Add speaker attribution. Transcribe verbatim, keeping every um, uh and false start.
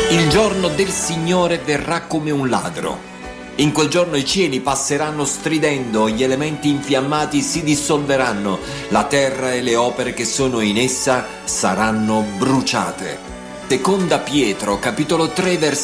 Speaker 1: Il giorno del Signore verrà come un ladro. In quel giorno i cieli passeranno stridendo, gli elementi infiammati si dissolveranno, la terra e le opere che sono in essa saranno bruciate. Seconda Pietro, capitolo tre, versetto